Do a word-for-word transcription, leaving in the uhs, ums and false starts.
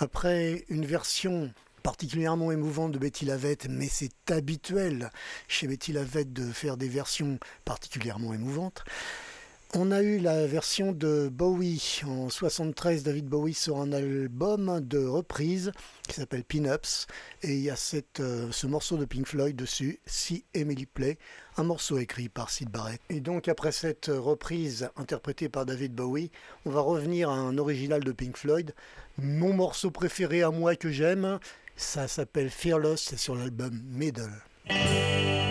Après une version particulièrement émouvante de Betty Lavette, mais c'est habituel chez Betty Lavette de faire des versions particulièrement émouvantes. On a eu la version de Bowie. En soixante-treize, David Bowie sort un album de reprise qui s'appelle Pin-Ups. Et il y a cette, euh, ce morceau de Pink Floyd dessus, See Emily Play, un morceau écrit par Syd Barrett. Et donc après cette reprise interprétée par David Bowie, on va revenir à un original de Pink Floyd. Mon morceau préféré à moi que j'aime, ça s'appelle Fearless, c'est sur l'album Middle.